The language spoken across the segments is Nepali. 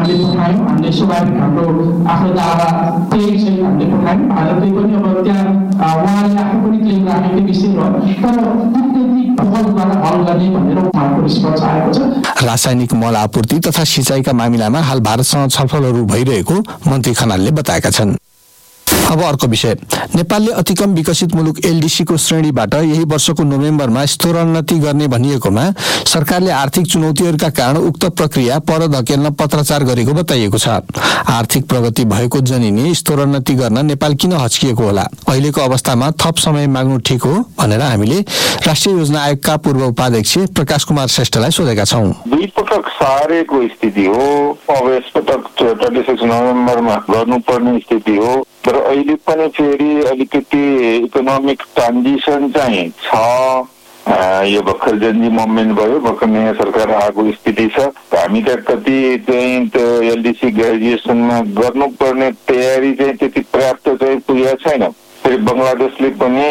हामीले पठायौँ, हामीले स्वाभाविक हाम्रो आफ्नो दावा त्यही सहित हामीले पठायौँ। भारतले पनि अब त्यहाँ उहाँले आफू पनि क्लेम राखेको विषय हो, तर कुटनीतिक पहलद्वारा हल गर्ने भनेर उहाँको रिस्पोन्स आएको छ। रासायनिक मल आपूर्ति तथा सिँचाइका मामिलामा हाल भारतसँग छलफलहरू भइरहेको मन्त्री खनालले बताएका छन्। अब अर्को विषय, नेपालले अति कम विकसित मुलुक एलडीसीको श्रेणीबाट यही वर्षको नोभेम्बरमा स्तरोन्नति गर्ने भनिएकोमा सरकारले आर्थिक चुनौतीहरूका कारण उक्त प्रक्रिया पर धकेल्न पत्राचार गरेको बताइएको छ। आर्थिक प्रगति भएको जनिने स्तरोन्नति गर्न नेपाल किन हच्किएको होला? अहिलेको अवस्थामा थप समय माग्नु ठिक हो भनेर हामीले राष्ट्रिय योजना आयोगका पूर्व उपाध्यक्ष प्रकाश कुमार श्रेष्ठलाई सोधेका छौं। दुई पटक सारेको स्थिति हो, अब यसपटक 26 नोभेम्बरमा गर्नुपर्ने स्थिति हो, तर अहिले पनि फेरि अलिकति इकोनोमिक ट्रान्जिसन चाहिँ छ। यो भर्खर जेनजी मुभमेन्ट भयो, भर्खर नयाँ सरकार आएको स्थिति छ। हामीका कति चाहिँ त्यो एलडीसी ग्रेजुएसनमा गर्नुपर्ने तयारी चाहिँ त्यति पर्याप्त चाहिँ पुगेको छैन। फेरि बङ्गलादेशले पनि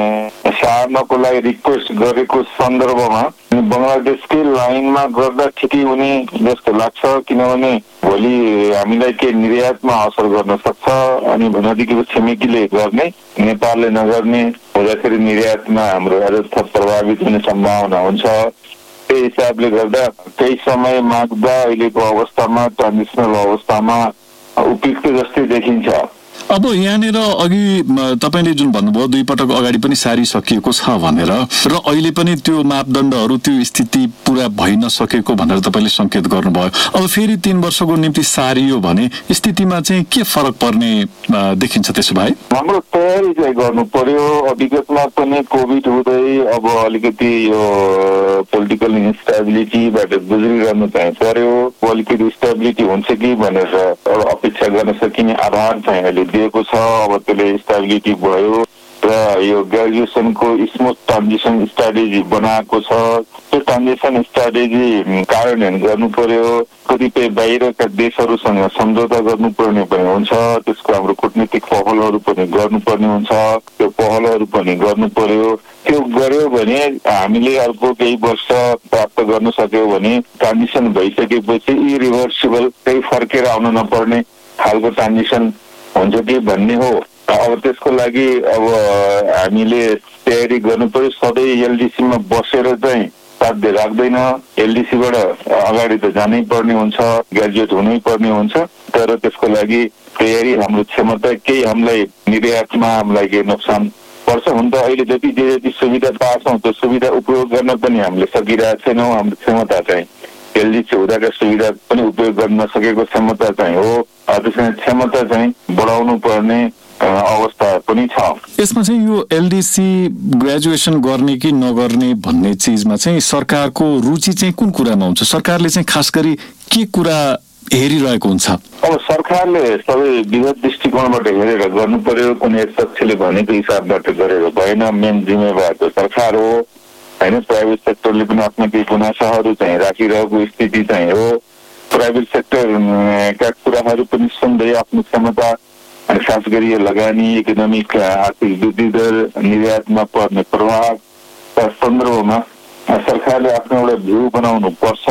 सार्नको लागि रिक्वेस्ट गरेको सन्दर्भमा बङ्गलादेशकै लाइनमा गर्दा ठिकै हुने जस्तो लाग्छ, किनभने भोलि हामीलाई के निर्यातमा असर गर्न सक्छ अनि नजिकैको छिमेकीले गर्ने नेपालले नगर्ने हुँदाखेरि निर्यातमा हाम्रो अझ थप प्रभावित हुने सम्भावना हुन्छ। त्यही हिसाबले गर्दा केही समय माग्दा अहिलेको अवस्थामा ट्रान्जिसनल अवस्थामा उपयुक्त जस्तै देखिन्छ। अब यहाँनिर अघि तपाईले जुन भन्नुभयो दुई पटक अगाडि पनि सारिसकिएको छ भनेर, र अहिले पनि त्यो मापदण्डहरू त्यो स्थिति पुरा भइ नसकेको भनेर तपाईले संकेत गर्नुभयो। अब फेरि 3 वर्षको निम्ति सारियो भने स्थितिमा चाहिँ के फरक पर्ने देखिन्छ? त्यसो भए हाम्रो तयारी चाहिँ गर्नु पर्यो। विगतमा पनि कोभिड हुँदै अब अलिकति यो पोलिटिकल इन्स्टेबिलिटीबाट गुज्रिरहनु चाहिँ पर्यो। अलिकति स्टेबिलिटी हुन्छ कि भनेर अपेक्षा गर्न सकिने आधार चाहिँ अहिले दिएको छ। अब त्यसले स्टेबिलिटी भयो र यो ग्रेजुएसनको स्मुथ ट्रान्जिसन स्ट्राटेजी बनाएको छ। त्यो ट्रान्जिसन स्ट्राटेजी कार्यान्वयन गर्नु पर्यो। कतिपय बाहिरका देशहरूसँग सम्झौता गर्नुपर्ने पनि हुन्छ। त्यसको हाम्रो कूटनीतिक पहलहरू पनि गर्नुपर्ने हुन्छ। त्यो पहलहरू पनि गर्नु पर्यो। त्यो गर्यो भने हामीले अर्को केही वर्ष प्राप्त गर्न सक्यौँ भने ट्रान्जिसन भइसकेपछि इरिभर्सिबल केही फर्केर आउन नपर्ने खालको ट्रान्जिसन हुन्छ कि भन्ने हो। अब त्यसको लागि अब हामीले तयारी गर्नु पर्यो। सधैँ एलडीसीमा बसेर चाहिँ साध्य राख्दैन। एलडीसीबाट अगाडि त जानै पर्ने हुन्छ, ग्रेजुएट हुनै पर्ने हुन्छ। तर त्यसको लागि तयारी हाम्रो क्षमता केही हामीलाई निर्यातमा हामीलाई केही नोक्सान पर्छ। हुन त अहिले जति सुविधा पाछौँ त्यो सुविधा उपयोग गर्न पनि हामीले सकिरहेको छैनौँ। हाम्रो क्षमता चाहिँ एलडीसी हुँदाका सुविधा पनि उपयोग गर्न नसकेको क्षमता चाहिँ हो। त्यसमा क्षमता चाहिँ बढाउनु पर्ने अवस्था पनि छ। यसमा चाहिँ यो एलडीसी ग्रेजुएसन गर्ने कि नगर्ने भन्ने चिजमा चाहिँ सरकारको रुचि चाहिँ कुन कुरामा हुन्छ? सरकारले चाहिँ खास गरी के कुरा हेरिरहेको हुन्छ? अब सरकारले सबै विगत दृष्टिकोणबाट हेरेर गर्नु पर्यो। कुनै एक पक्षले भनेको हिसाबबाट गरेर भएन। मेन जिम्मेवार त सरकार हो होइन। प्राइभेट सेक्टरले पनि आफ्नो केही गुनासाहरू चाहिँ राखिरहेको स्थिति चाहिँ हो। प्राइभेट सेक्टरका कुराहरू पनि सुन्दै आफ्नो क्षमता खास गरी लगानी, इकोनोमिक आर्थिक वृद्धि दर, निर्यातमा पर्ने प्रभावका सन्दर्भमा सरकारले आफ्नो एउटा भ्यू बनाउनु पर्छ।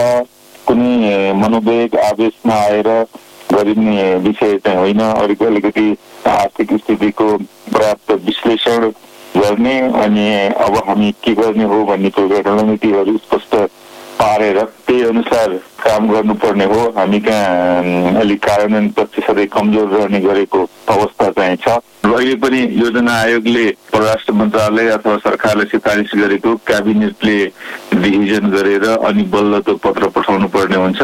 कुनै मनोवेग आवेशमा आएर गरिने विषय चाहिँ होइन। अलिकति आर्थिक स्थितिको पर्याप्त विश्लेषण गर्ने अनि अब हामी के गर्ने हो भन्ने रणनीतिहरू स्पष्ट पारेर त्यही अनुसार काम गर्नुपर्ने हो। हामी कहाँ अलिक कार्यान्वयन पक्ष सधैँ कमजोर रहने गरेको अवस्था चाहिँ छ। अहिले पनि योजना आयोगले परराष्ट्र मन्त्रालय अथवा सरकारले सिफारिस गरेको क्याबिनेटले डिभिजन गरेर अनि बल्ल त्यो पत्र पठाउनु पर्ने हुन्छ।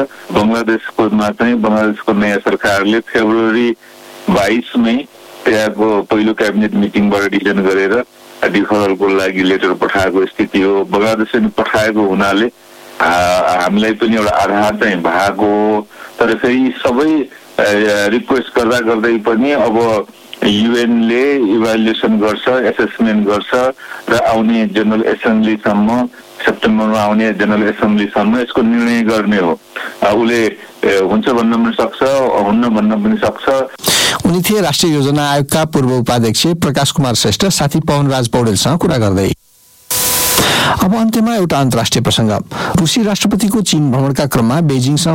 बङ्गलादेशको नयाँ सरकारले फेब्रुअरी 22 मै त्यहाँको पहिलो क्याबिनेट मिटिङबाट डिसिजन गरेर डिफरलको लागि लेटर पठाएको स्थिति हो। बङ्गलादेशले पठाएको हुनाले हामीलाई पनि एउटा आधार चाहिँ भएको। तर फेरि सबै रिक्वेस्ट गर्दा गर्दै पनि अब युएनले इभ्यालुएसन गर्छ, एसेसमेन्ट गर्छ र आउने जेनरल एसेम्ब्लीसम्म, सेप्टेम्बरमा आउने जेनरल एसेम्ब्लीसम्म यसको निर्णय गर्ने हो। उसले हुन्छ भन्न पनि सक्छ, हुन्न भन्न पनि सक्छ। उनी थिए राष्ट्रिय योजना आयोगका पूर्व उपाध्यक्ष प्रकाश कुमार श्रेष्ठ साथी पवनराज पौडेलसँग कुरा गर्दै। अब अन्त्यमा एउटा अन्तर्राष्ट्रिय प्रसङ्ग। रुसी राष्ट्रपतिको चीन भ्रमणका क्रममा बेजिङसँग